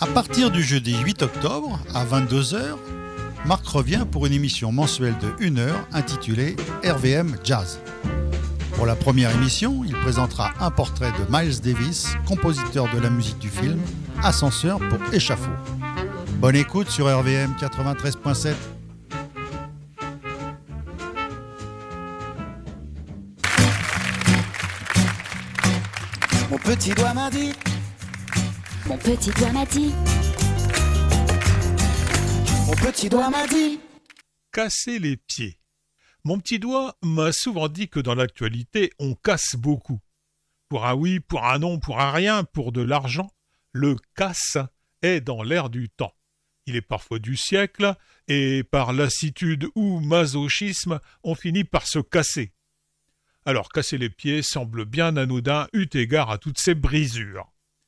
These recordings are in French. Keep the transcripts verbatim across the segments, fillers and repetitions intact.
À partir du jeudi huit octobre à vingt-deux heures, Marc revient pour une émission mensuelle de une heure intitulée R V M Jazz. Pour la première émission, il présentera un portrait de Miles Davis, compositeur de la musique du film Ascenseur pour échafaud. Bonne écoute sur R V M quatre-vingt-treize point sept. Mon petit doigt m'a dit, Mon petit doigt m'a dit, mon petit doigt m'a dit. Casser les pieds. Mon petit doigt m'a souvent dit que dans l'actualité, on casse beaucoup. Pour un oui, pour un non, pour un rien, pour de l'argent, le casse est dans l'air du temps. Il est parfois du siècle, et par lassitude ou masochisme, on finit par se casser. Alors casser les pieds semble bien anodin eu égard à toutes ces brisures.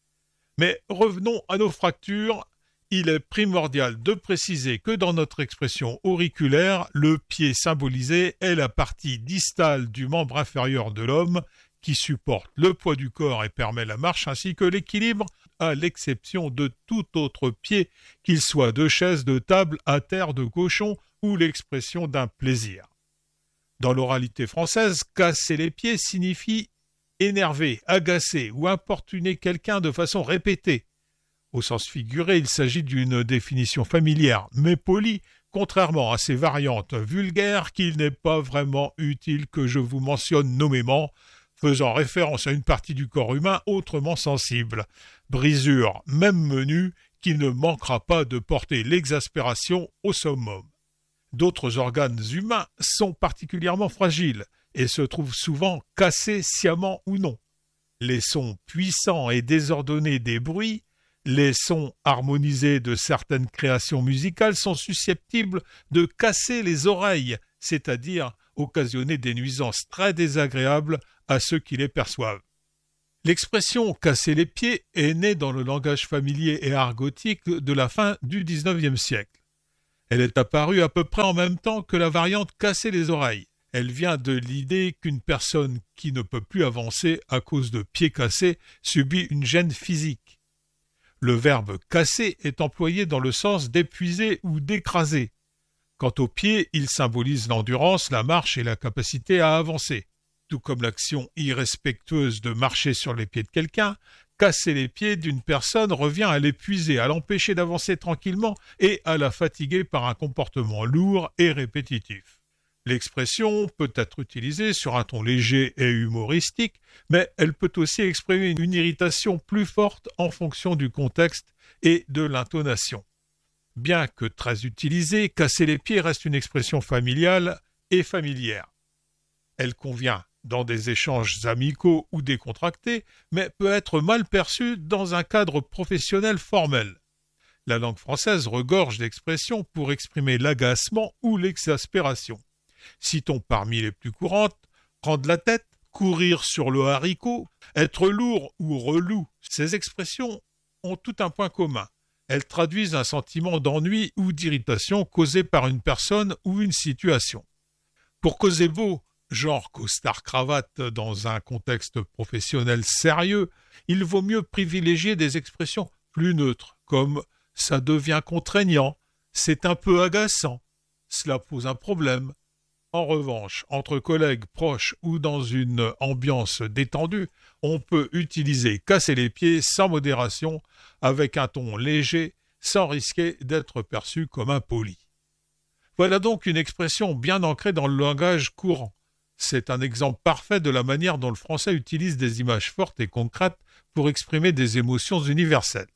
Mais revenons à nos fractures. Il est primordial de préciser que dans notre expression auriculaire, le pied symbolisé est la partie distale du membre inférieur de l'homme qui supporte le poids du corps et permet la marche ainsi que l'équilibre, à l'exception de tout autre pied, qu'il soit de chaise, de table, à terre, de cochon ou l'expression d'un plaisir. Dans l'oralité française, casser les pieds signifie énerver, agacer ou importuner quelqu'un de façon répétée. Au sens figuré, il s'agit d'une définition familière, mais polie, contrairement à ces variantes vulgaires qu'il n'est pas vraiment utile que je vous mentionne nommément, faisant référence à une partie du corps humain autrement sensible. Brisure, même menue, qui ne manquera pas de porter l'exaspération au summum. D'autres organes humains sont particulièrement fragiles et se trouvent souvent cassés sciemment ou non. Les sons puissants et désordonnés des bruits, les sons harmonisés de certaines créations musicales sont susceptibles de casser les oreilles, c'est-à-dire occasionner des nuisances très désagréables à ceux qui les perçoivent. L'expression « casser les pieds » est née dans le langage familier et argotique de la fin du dix-neuvième siècle. Elle est apparue à peu près en même temps que la variante « casser les oreilles ». Elle vient de l'idée qu'une personne qui ne peut plus avancer à cause de pieds cassés subit une gêne physique. Le verbe « casser » est employé dans le sens d'épuiser ou d'écraser. Quant aux pieds, il symbolise l'endurance, la marche et la capacité à avancer. Tout comme l'action irrespectueuse de marcher sur les pieds de quelqu'un, casser les pieds d'une personne revient à l'épuiser, à l'empêcher d'avancer tranquillement et à la fatiguer par un comportement lourd et répétitif. L'expression peut être utilisée sur un ton léger et humoristique, mais elle peut aussi exprimer une irritation plus forte en fonction du contexte et de l'intonation. Bien que très utilisée, casser les pieds reste une expression familiale et familière. Elle convient dans des échanges amicaux ou décontractés, mais peut être mal perçue dans un cadre professionnel formel. La langue française regorge d'expressions pour exprimer l'agacement ou l'exaspération. Citons parmi les plus courantes, prendre la tête, courir sur le haricot, être lourd ou relou. Ces expressions ont tout un point commun. Elles traduisent un sentiment d'ennui ou d'irritation causé par une personne ou une situation. Pour causer beau, genre costard-cravate dans un contexte professionnel sérieux, il vaut mieux privilégier des expressions plus neutres, comme « ça devient contraignant »,« c'est un peu agaçant »,« cela pose un problème ». En revanche, entre collègues proches ou dans une ambiance détendue, on peut utiliser « casser les pieds » sans modération, avec un ton léger, sans risquer d'être perçu comme impoli. Voilà donc une expression bien ancrée dans le langage courant. C'est un exemple parfait de la manière dont le français utilise des images fortes et concrètes pour exprimer des émotions universelles.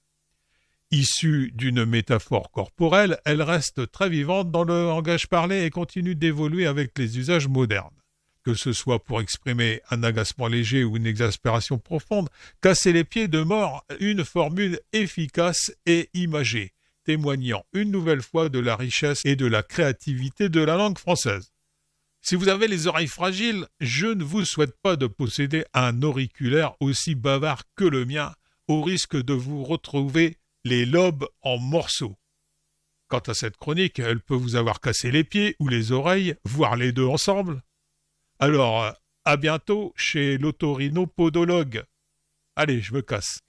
Issue d'une métaphore corporelle, elle reste très vivante dans le langage parlé et continue d'évoluer avec les usages modernes. Que ce soit pour exprimer un agacement léger ou une exaspération profonde, casser les pieds demeure une formule efficace et imagée, témoignant une nouvelle fois de la richesse et de la créativité de la langue française. Si vous avez les oreilles fragiles, je ne vous souhaite pas de posséder un auriculaire aussi bavard que le mien, au risque de vous retrouver les lobes en morceaux. Quant à cette chronique, elle peut vous avoir cassé les pieds ou les oreilles, voire les deux ensemble. Alors, à bientôt chez l'otorhinopodologue. Allez, je me casse.